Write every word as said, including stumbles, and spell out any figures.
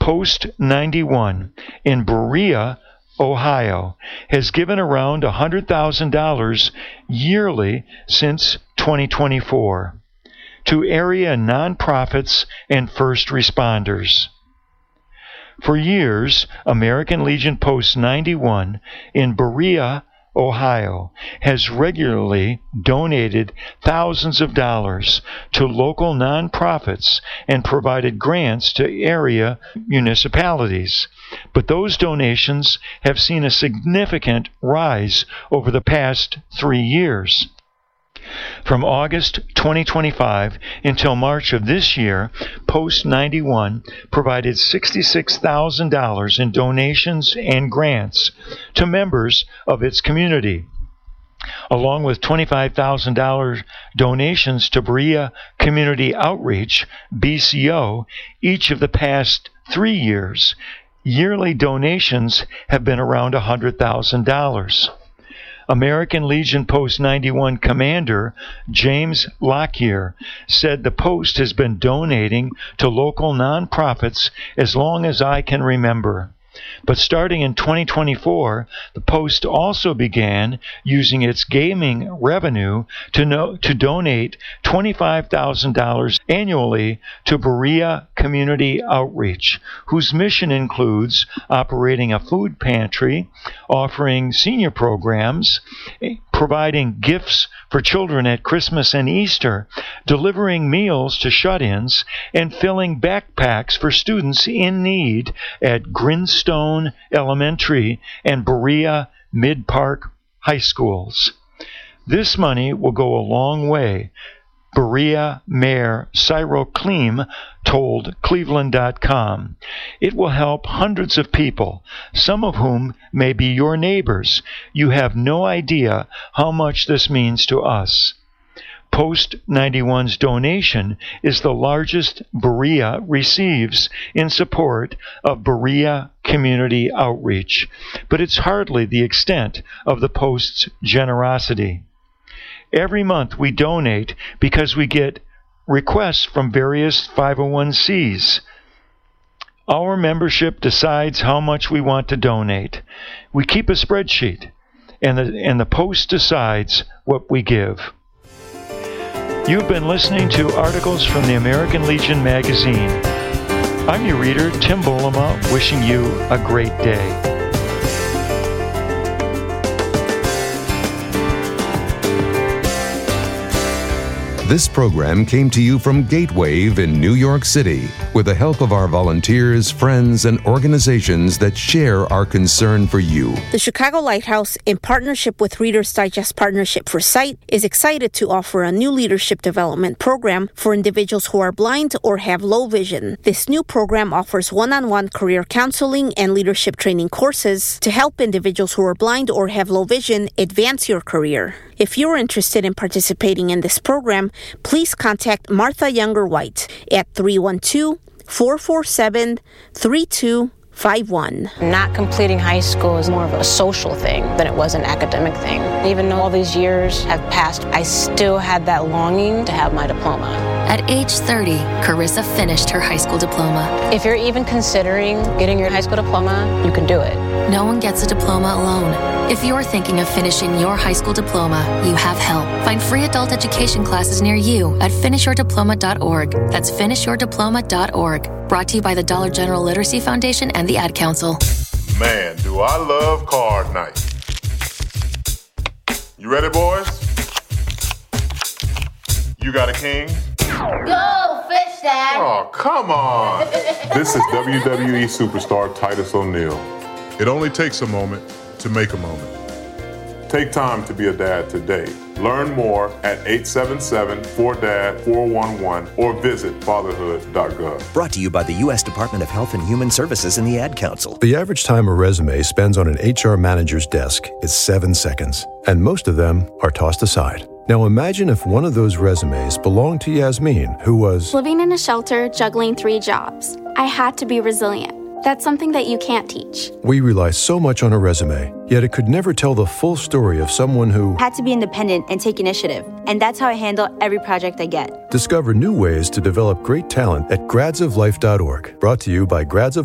Post ninety-one in Berea, Ohio, has given around one hundred thousand dollars yearly since twenty twenty-four to area nonprofits and first responders. For years, American Legion Post ninety-one in Berea, Ohio, has regularly donated thousands of dollars to local nonprofits and provided grants to area municipalities. But those donations have seen a significant rise over the past three years. From August twenty twenty-five until March of this year, Post ninety-one provided sixty-six thousand dollars in donations and grants to members of its community, along with twenty-five thousand dollars donations to Berea Community Outreach, B C O, each of the past three years. Yearly donations have been around one hundred thousand dollars. American Legion Post ninety-one Commander James Lockyer said the Post has been donating to local nonprofits as long as I can remember. But starting in twenty twenty-four, the Post also began using its gaming revenue to, no, to donate twenty-five thousand dollars annually to Berea Community Outreach, whose mission includes operating a food pantry, offering senior programs, providing gifts for children at Christmas and Easter, delivering meals to shut-ins, and filling backpacks for students in need at Grinstone Elementary and Berea Mid-Park High Schools. This money will go a long way, Berea Mayor Cyril Kleem told Cleveland dot com. It will help hundreds of people, some of whom may be your neighbors. You have no idea how much this means to us. Post ninety-one's donation is the largest Berea receives in support of Berea Community Outreach, but it's hardly the extent of the Post's generosity. Every month we donate because we get requests from various five oh one c's. Our membership decides how much we want to donate. We keep a spreadsheet, and the, and the Post decides what we give. You've been listening to articles from the American Legion magazine. I'm your reader, Tim Bolema, wishing you a great day. This program came to you from Gatewave in New York City with the help of our volunteers, friends, and organizations that share our concern for you. The Chicago Lighthouse, in partnership with Reader's Digest Partnership for Sight, is excited to offer a new leadership development program for individuals who are blind or have low vision. This new program offers one-on-one career counseling and leadership training courses to help individuals who are blind or have low vision advance your career. If you're interested in participating in this program, please contact Martha Younger White at three one two, four four seven, three two five one. Not completing high school is more of a social thing than it was an academic thing. Even though all these years have passed, I still had that longing to have my diploma. At age thirty, Carissa finished her high school diploma. If you're even considering getting your high school diploma, you can do it. No one gets a diploma alone. If you're thinking of finishing your high school diploma, you have help. Find free adult education classes near you at finish your diploma dot org. That's finish your diploma dot org. Brought to you by the Dollar General Literacy Foundation and the Ad Council. Man, do I love card night. You ready, boys? You got a king? Go, fish dad! Oh, come on! This is W W E superstar Titus O'Neil. It only takes a moment to make a moment. Take time to be a dad today. Learn more at eight seven seven, four D A D, four one one or visit fatherhood dot gov. Brought to you by the U S Department of Health and Human Services and the Ad Council. The average time a resume spends on an H R manager's desk is seven seconds, and most of them are tossed aside. Now imagine if one of those resumes belonged to Yasmin, who was living in a shelter, juggling three jobs. I had to be resilient. That's something that you can't teach. We rely so much on a resume, yet it could never tell the full story of someone who had to be independent and take initiative. And that's how I handle every project I get. Discover new ways to develop great talent at grads of life dot org. Brought to you by Grads of